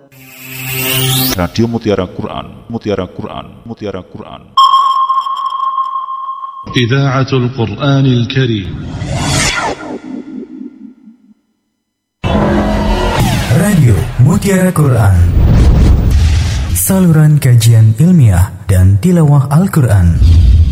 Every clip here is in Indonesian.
Radio Mutiara Quran, Mutiara Quran, Mutiara Quran. Idha'atul Quranil Karim. Radio Mutiara Quran. Saluran kajian ilmiah dan tilawah Al-Quran.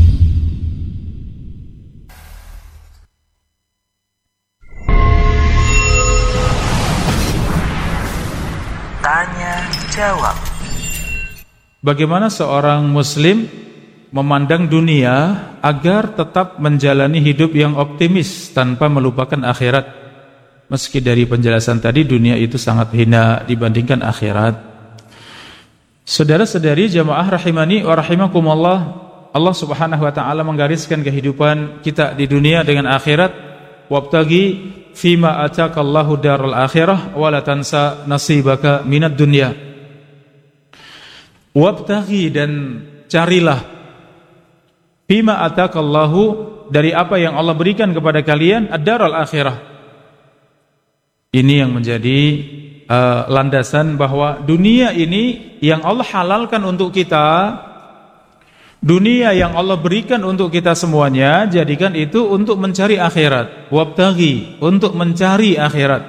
Tanya jawab. Bagaimana seorang muslim memandang dunia agar tetap menjalani hidup yang optimis tanpa melupakan akhirat? Meski dari penjelasan tadi dunia itu sangat hina dibandingkan akhirat. Saudara-saudari jamaah rahimani wa rahimakumullah, Allah Subhanahu wa taala menggariskan kehidupan kita di dunia dengan akhirat. Wabtaghi fima atakallahu daral akhirah wa la tansa nasibaka minad dunya. Wabtaghi, dan carilah, fima atakallahu, dari apa yang Allah berikan kepada kalian, ad-daral akhirah. Ini yang menjadi landasan bahwa dunia ini yang Allah halalkan untuk kita, dunia yang Allah berikan untuk kita semuanya, jadikan itu untuk mencari akhirat. Wabtaghi, untuk mencari akhirat.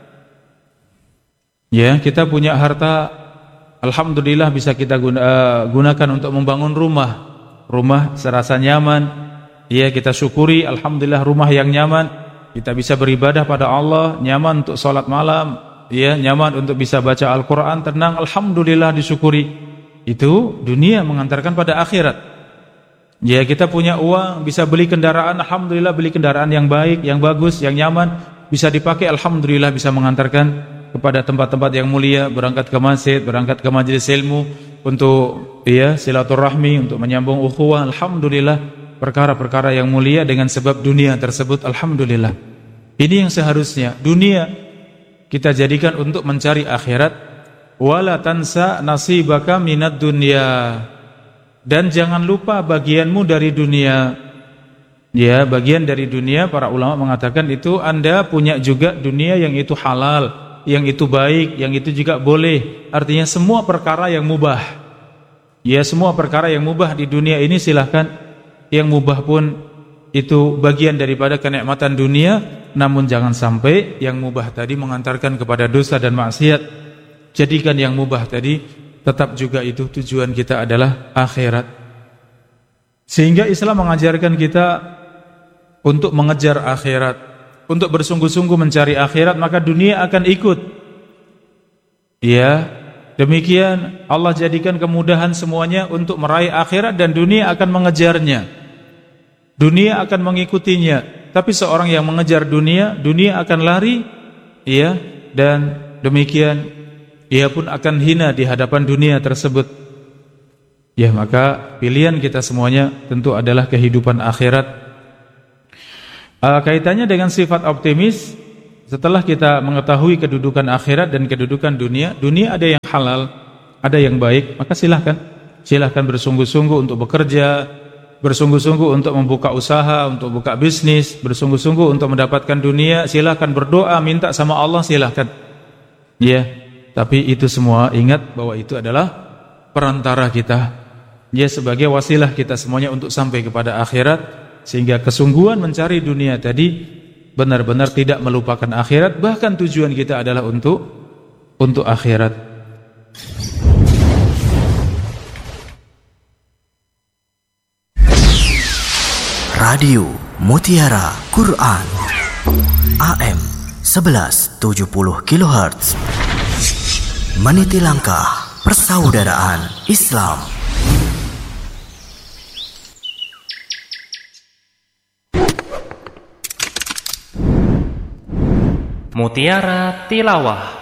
Ya, kita punya harta, alhamdulillah bisa kita gunakan untuk membangun rumah. Rumah serasa nyaman. Ya, kita syukuri, alhamdulillah rumah yang nyaman. Kita bisa beribadah pada Allah, nyaman untuk sholat malam, ya, nyaman untuk bisa baca Al-Quran, tenang, alhamdulillah, disyukuri. Itu dunia mengantarkan pada akhirat. Ya, kita punya uang, bisa beli kendaraan, alhamdulillah, beli kendaraan yang baik, yang bagus, yang nyaman, bisa dipakai, alhamdulillah, bisa mengantarkan kepada tempat-tempat yang mulia, berangkat ke masjid, berangkat ke majelis ilmu untuk silaturahmi, untuk menyambung ukhuwah, alhamdulillah. Perkara-perkara yang mulia dengan sebab dunia tersebut, alhamdulillah. Ini yang seharusnya dunia kita jadikan untuk mencari akhirat. Wala tansa nasibaka minad dunya, dan jangan lupa bagianmu dari dunia. Ya, bagian dari dunia, para ulama mengatakan itu Anda punya juga dunia yang itu halal, yang itu baik, yang itu juga boleh. Artinya semua perkara yang mubah. Ya, semua perkara yang mubah di dunia ini silahkan. Yang mubah pun itu bagian daripada kenikmatan dunia, namun jangan sampai yang mubah tadi mengantarkan kepada dosa dan maksiat. Jadikan yang mubah tadi tetap juga itu tujuan kita adalah akhirat. Sehingga Islam mengajarkan kita untuk mengejar akhirat, untuk bersungguh-sungguh mencari akhirat, maka dunia akan ikut. Ya, demikian Allah jadikan kemudahan semuanya untuk meraih akhirat, dan dunia akan mengejarnya. Dunia akan mengikutinya. Tapi seorang yang mengejar dunia, dunia akan lari, ya, dan demikian ia pun akan hina di hadapan dunia tersebut. Ya, maka pilihan kita semuanya tentu adalah kehidupan akhirat. Kaitannya dengan sifat optimis, setelah kita mengetahui kedudukan akhirat dan kedudukan dunia, dunia ada yang halal, ada yang baik, maka silahkan bersungguh-sungguh untuk bekerja, bersungguh-sungguh untuk membuka usaha, untuk buka bisnis, bersungguh-sungguh untuk mendapatkan dunia, silahkan berdoa, minta sama Allah, silahkan. Ya, tapi itu semua ingat bahwa itu adalah perantara kita. Ya, sebagai wasilah kita semuanya untuk sampai kepada akhirat, sehingga kesungguhan mencari dunia tadi benar-benar tidak melupakan akhirat, bahkan tujuan kita adalah untuk akhirat. Radio Mutiara Quran AM 1170 kHz, meniti langkah persaudaraan Islam. Mutiara Tilawah.